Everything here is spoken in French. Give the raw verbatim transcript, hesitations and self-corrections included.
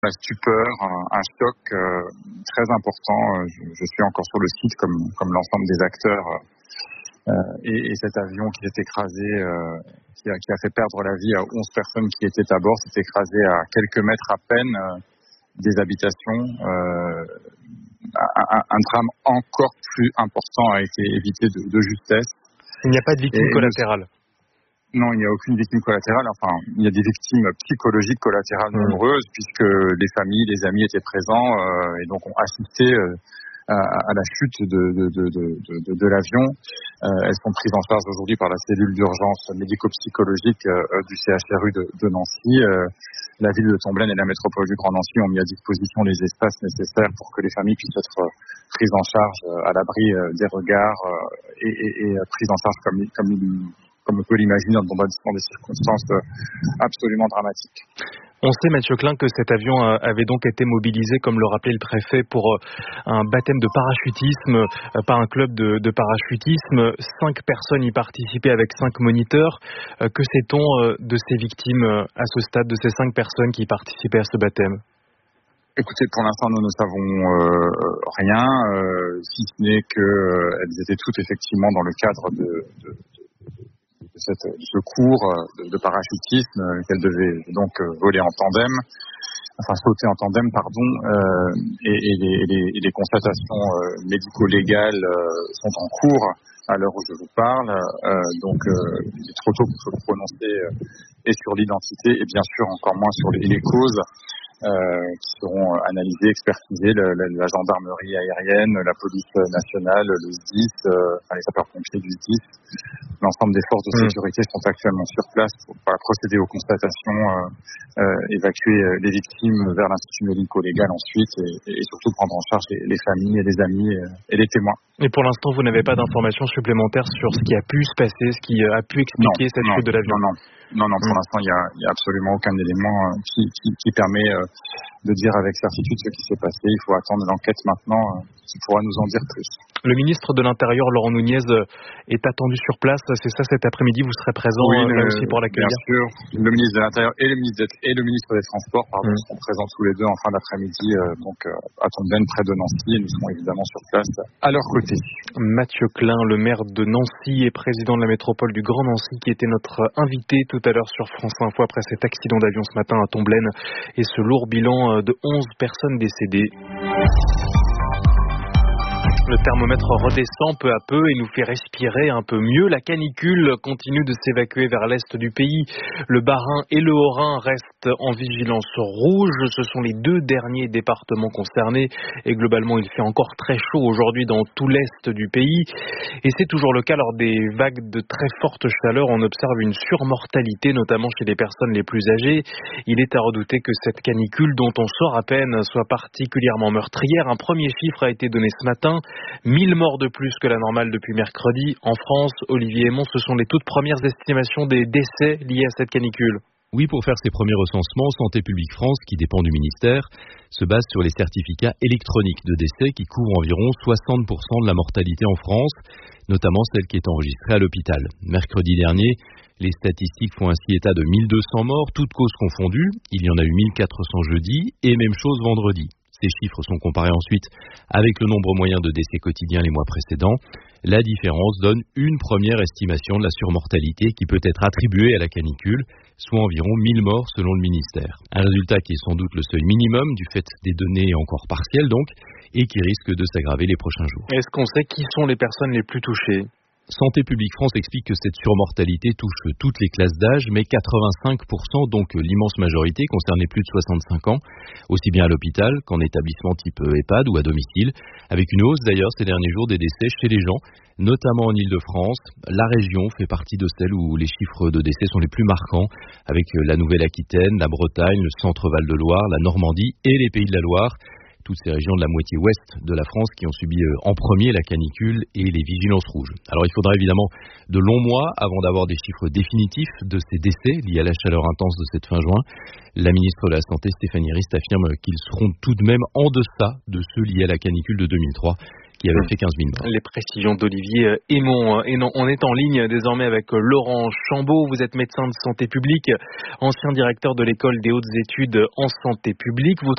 La stupeur, un, un choc euh, très important. Je, je suis encore sur le site comme, comme l'ensemble des acteurs. Euh, et, et cet avion qui s'est écrasé, euh, qui, a, qui a fait perdre la vie à onze personnes qui étaient à bord, s'est écrasé à quelques mètres à peine euh, des habitations. Euh, un, un, un drame encore plus important a été évité de, de justesse. Il n'y a pas de victime et collatérale. Non, il n'y a aucune victime collatérale. Enfin, il y a des victimes psychologiques collatérales mmh. nombreuses puisque les familles, les amis étaient présents euh, et donc ont assisté euh, à, à la chute de, de, de, de, de, de l'avion. Euh, elles sont prises en charge aujourd'hui par la cellule d'urgence médico-psychologique euh, du C H R U de, de Nancy. Euh, la ville de Tomblaine et la métropole du Grand Nancy ont mis à disposition les espaces nécessaires pour que les familles puissent être prises en charge euh, à l'abri euh, des regards euh, et, et, et prises en charge comme, comme comme on peut l'imaginer dans des circonstances absolument dramatiques. On sait, Mathieu Klein, que cet avion avait donc été mobilisé, comme le rappelait le préfet, pour un baptême de parachutisme par un club de, de parachutisme. Cinq personnes y participaient avec cinq moniteurs. Que sait-on de ces victimes à ce stade, de ces cinq personnes qui participaient à ce baptême ? Écoutez, pour l'instant, nous ne savons euh, rien, euh, si ce n'est qu'elles étaient toutes effectivement dans le cadre de... de de cette, ce cours de, de parachutisme euh, qu'elle devait donc euh, voler en tandem, enfin sauter en tandem, pardon, euh, et, et, les, et, les, et les constatations euh, médico-légales euh, sont en cours à l'heure où je vous parle, euh, donc euh, il est trop tôt pour se prononcer euh, et sur l'identité et bien sûr encore moins sur les, les causes euh, qui seront analysées, expertisées, la, la, la gendarmerie aérienne, la police nationale, le S D I S, euh, enfin, les sapeurs-pompiers du S D I S. L'ensemble des forces de sécurité sont actuellement sur place pour procéder aux constatations, euh, euh, évacuer les victimes vers l'institut médico-légal ensuite et, et surtout prendre en charge les, les familles et les amis et, et les témoins. Et pour l'instant, vous n'avez pas d'informations supplémentaires sur ce qui a pu se passer, ce qui a pu expliquer non, cette non, chute de l'avion? Non, non, non, non pour mmh. l'instant, il n'y a, y a absolument aucun élément qui, qui, qui permet euh, de dire avec certitude ce qui s'est passé. Il faut attendre l'enquête maintenant euh, qui pourra nous en dire plus. Le ministre de l'Intérieur, Laurent Nunez, est attendu sur place. C'est ça, cet après-midi, vous serez présent oui, là euh, aussi pour l'accueillir? Bien sûr. Le ministre de l'Intérieur et le ministre, et le ministre des Transports pardon, mmh. seront présents tous les deux en fin d'après-midi euh, donc, euh, à Tomblaine, près de Nancy. Et nous serons évidemment sur place à leur côté. Mathieu Klein, le maire de Nancy et président de la métropole du Grand Nancy, qui était notre invité tout à l'heure sur France Info après cet accident d'avion ce matin à Tomblaine et ce lourd bilan de onze personnes décédées. Le thermomètre redescend peu à peu et nous fait respirer un peu mieux. La canicule continue de s'évacuer vers l'est du pays. Le Bas-Rhin et le Haut-Rhin restent en vigilance rouge. Ce sont les deux derniers départements concernés. Et globalement, il fait encore très chaud aujourd'hui dans tout l'est du pays. Et c'est toujours le cas lors des vagues de très forte chaleur. On observe une surmortalité, notamment chez les personnes les plus âgées. Il est à redouter que cette canicule, dont on sort à peine, soit particulièrement meurtrière. Un premier chiffre a été donné ce matin. mille morts de plus que la normale depuis mercredi. En France, Olivier Aymon, ce sont les toutes premières estimations des décès liés à cette canicule. Oui, pour faire ses premiers recensements, Santé publique France, qui dépend du ministère, se base sur les certificats électroniques de décès qui couvrent environ soixante pour cent de la mortalité en France, notamment celle qui est enregistrée à l'hôpital. Mercredi dernier, les statistiques font ainsi état de mille deux cents morts, toutes causes confondues. Il y en a eu mille quatre cents jeudi et même chose vendredi. Ces chiffres sont comparés ensuite avec le nombre moyen de décès quotidiens les mois précédents. La différence donne une première estimation de la surmortalité qui peut être attribuée à la canicule, soit environ mille morts selon le ministère. Un résultat qui est sans doute le seuil minimum du fait des données encore partielles donc, et qui risque de s'aggraver les prochains jours. Est-ce qu'on sait qui sont les personnes les plus touchées ? Santé publique France explique que cette surmortalité touche toutes les classes d'âge, mais quatre-vingt-cinq pour cent, donc l'immense majorité, concerne les plus de soixante-cinq ans, aussi bien à l'hôpital qu'en établissement type EHPAD ou à domicile, avec une hausse d'ailleurs ces derniers jours des décès chez les gens, notamment en Île-de-France. La région fait partie de celles où les chiffres de décès sont les plus marquants, avec la Nouvelle-Aquitaine, la Bretagne, le Centre-Val de Loire, la Normandie et les Pays de la Loire. Toutes ces régions de la moitié ouest de la France qui ont subi en premier la canicule et les vigilances rouges. Alors il faudra évidemment de longs mois avant d'avoir des chiffres définitifs de ces décès liés à la chaleur intense de cette fin juin. La ministre de la Santé, Stéphanie Rist, affirme qu'ils seront tout de même en deçà de ceux liés à la canicule de deux mille trois. Qui avait fait quinze mille morts. Les précisions d'Olivier Aymon. Et non, on est en ligne désormais avec Laurent Chambaud. Vous êtes médecin de santé publique, ancien directeur de l'école des hautes études en santé publique. Vous